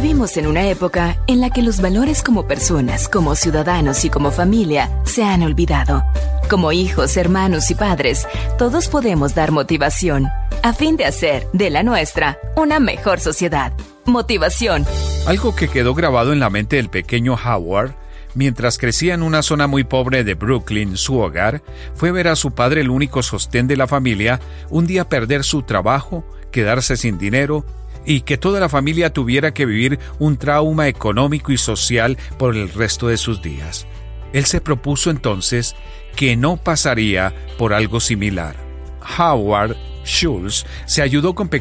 Vivimos en una época en la que los valores como personas, como ciudadanos y como familia se han olvidado. Como hijos, hermanos y padres, todos podemos dar motivación a fin de hacer de la nuestra una mejor sociedad. Motivación. Algo que quedó grabado en la mente del pequeño Howard, mientras crecía en una zona muy pobre de Brooklyn, su hogar, fue ver a su padre, el único sostén de la familia, un día perder su trabajo, quedarse sin dinero y que toda la familia tuviera que vivir un trauma económico y social por el resto de sus días. Él se propuso entonces que no pasaría por algo similar. Howard Schultz se ayudó con pequeños